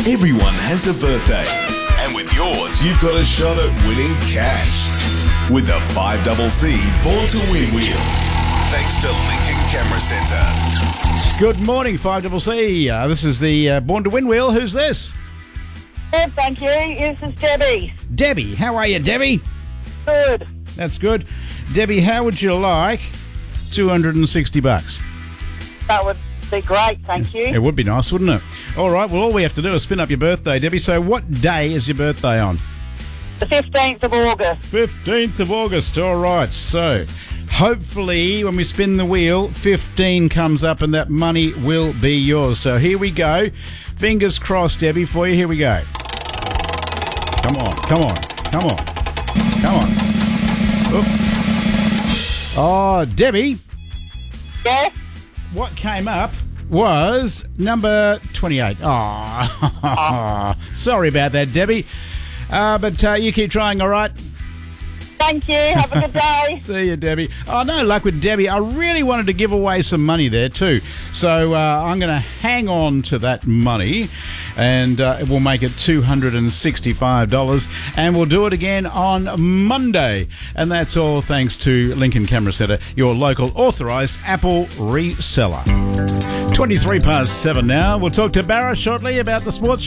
Everyone has a birthday, and with yours, you've got a shot at winning cash with the 5CC Born to Win wheel. Thanks to Lincoln Camera Centre. Good morning, 5CC. This is the Born to Win wheel. Who's this? Good, thank you. This is Debbie. Debbie. How are you, Debbie? Good. That's good. Debbie, how would you like $260? That would be great, thank you. It would be nice, wouldn't it? All right, well, all we have to do is spin up your birthday, Debbie. So what day is your birthday on? The 15th of August. 15th of August. All right, so hopefully when we spin the wheel, 15 comes up and that money will be yours. So here we go. Fingers crossed, Debbie, for you. Here we go. Come on, come on, come on, come on. Oop. Oh, Debbie. Yes? What came up was number 28. Oh, sorry about that, Debbie. But you keep trying, all right? Thank you. Have a good day. See you, Debbie. Oh, no luck with Debbie. I really wanted to give away some money there too. So I'm going to hang on to that money and it will make it $265. And we'll do it again on Monday. And that's all thanks to Lincoln Camera Centre, your local authorised Apple reseller. 7:23 now. We'll talk to Barra shortly about the sports